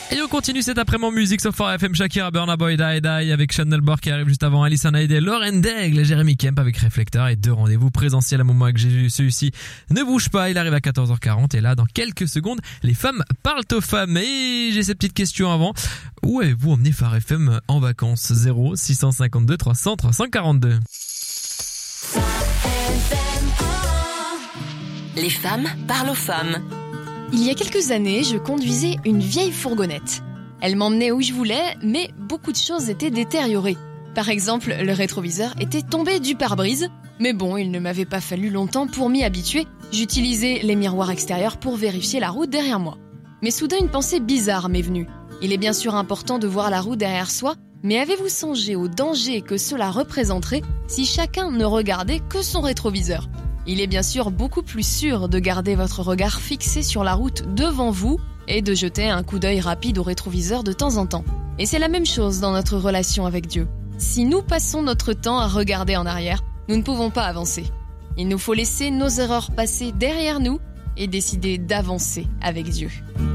Et on continue cet après-midi en musique sur Fort FM, Shakira, Burna Boy, Die Die avec Chanel Borg qui arrive juste avant, Alison Hallyday, Lauren Daigle, Jérémy Kemp avec Reflector et 2 rendez-vous présentiels à moment avec Jésus. Celui-ci ne bouge pas, il arrive à 14h40 et là dans quelques secondes, les femmes parlent aux femmes. Et j'ai cette petite question avant. Où avez-vous emmené Phare FM en vacances? 0 652 300 342. Les femmes parlent aux femmes. Il y a quelques années, je conduisais une vieille fourgonnette. Elle m'emmenait où je voulais, mais beaucoup de choses étaient détériorées. Par exemple, le rétroviseur était tombé du pare-brise. Mais bon, il ne m'avait pas fallu longtemps pour m'y habituer. J'utilisais les miroirs extérieurs pour vérifier la route derrière moi. Mais soudain, une pensée bizarre m'est venue. Il est bien sûr important de voir la route derrière soi, mais avez-vous songé au danger que cela représenterait si chacun ne regardait que son rétroviseur ? Il est bien sûr beaucoup plus sûr de garder votre regard fixé sur la route devant vous et de jeter un coup d'œil rapide au rétroviseur de temps en temps. Et c'est la même chose dans notre relation avec Dieu. Si nous passons notre temps à regarder en arrière, nous ne pouvons pas avancer. Il nous faut laisser nos erreurs passer derrière nous et décider d'avancer avec Dieu.